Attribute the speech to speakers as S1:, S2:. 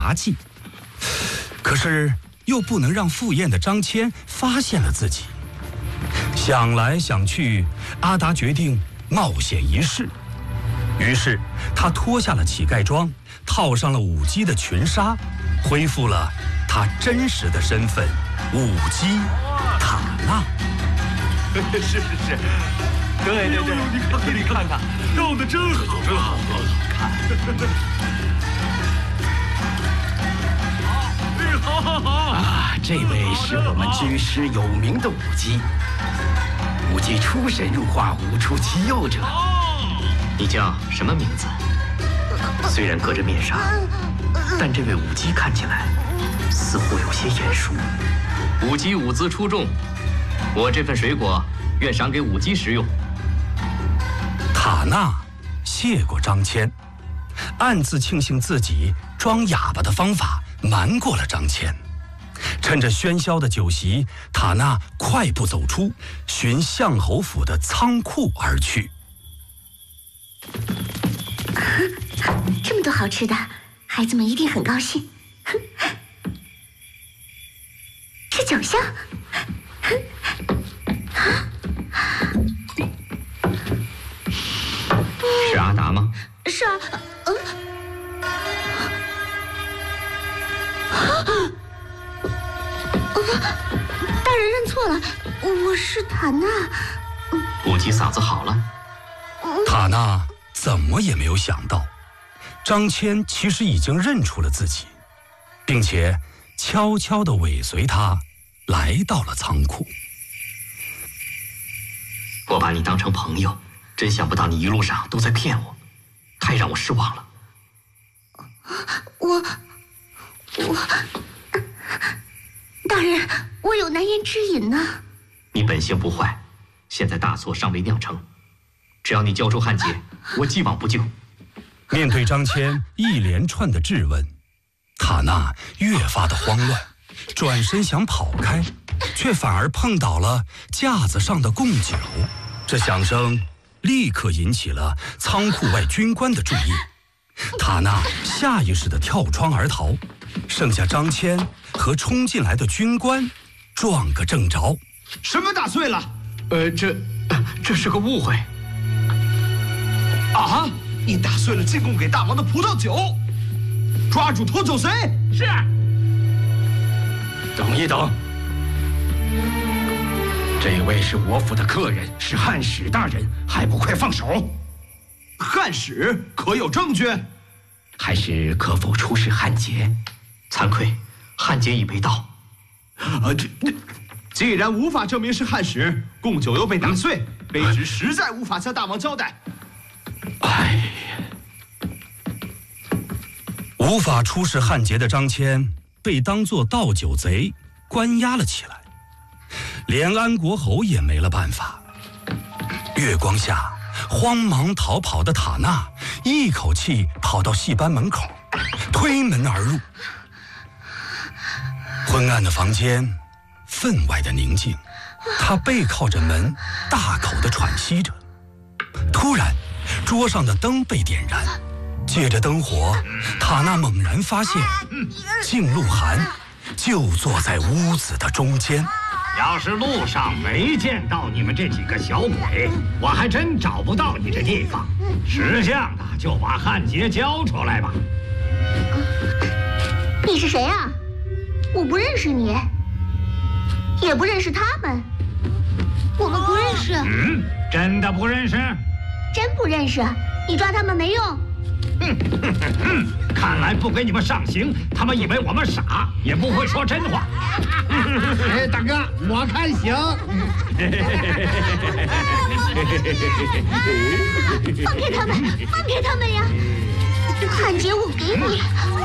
S1: 忌，可是又不能让赴宴的张骞发现了自己。想来想去，阿达决定冒险一试。于是他脱下了乞丐装，套上了舞姬的裙纱，恢复了他真实的身份——舞姬塔娜。
S2: 是，对，你看看，跳得真好，好看。好
S3: 啊！这位是我们军师有名的舞姬，舞姬出神入化，舞出其右者。
S4: 你叫什么名字？虽然隔着面纱，但这位舞姬看起来似乎有些眼熟。舞姬舞姿出众，我这份水果愿赏给舞姬食用。
S1: 塔娜谢过张骞，暗自庆幸自己装哑巴的方法瞒过了张骞。趁着喧嚣的酒席，塔娜快步走出，寻相侯府的仓库而去。
S5: 这么多好吃的，孩子们一定很高兴。是酒香。
S4: 是阿达吗？
S5: 是啊，大人认错了，我是塔娜。
S4: 舞姬嗓子好了。
S1: 塔娜怎么也没有想到，张骞其实已经认出了自己，并且悄悄地尾随他来到了仓库。
S4: 我把你当成朋友，真想不到你一路上都在骗我，太让我失望了。
S5: 我，大人，我有难言之隐呢。
S4: 你本性不坏，现在大错尚未酿成，只要你交出汉劫，我既往不咎。
S1: 面对张骞一连串的质问，塔娜越发的慌乱，转身想跑开，却反而碰倒了架子上的贡酒。这响声立刻引起了仓库外军官的注意。塔娜下意识地跳窗而逃，剩下张骞和冲进来的军官撞个正着。
S2: 什么打碎了？
S4: 这是个误会。
S2: 啊！你打碎了进贡给大王的葡萄酒，抓住偷走贼！
S3: 是。等一等，这位是我府的客人，是汉使大人，还不快放手！
S2: 汉使可有证据？
S3: 还是可否出示汉劫？
S4: 惭愧，汉劫已被盗。
S2: 既然无法证明是汉使，贡酒又被打碎，卑职实在无法向大王交代。
S3: 哎，
S1: 无法出示汉劫的张骞被当作盗酒贼关押了起来，连安国侯也没了办法。月光下，慌忙逃跑的塔娜一口气跑到戏班门口，推门而入。昏暗的房间，分外的宁静，他背靠着门，大口地喘息着。突然，桌上的灯被点燃，借着灯火，塔娜猛然发现靳鹿晗就坐在屋子的中间。
S6: 要是路上没见到你们这几个小鬼，我还真找不到你这地方。识相的就把汉劫交出来吧。
S5: 你是谁啊？我不认识你，也不认识他们，我们不认识。
S6: 真的不认识？
S5: 真不认识，你抓他们没用。
S6: 看来不给你们上刑，他们以为我们傻，也不会说真话。
S7: 哎，大哥，我看行。
S5: 放开他们，放开他们呀！汉劫我给你，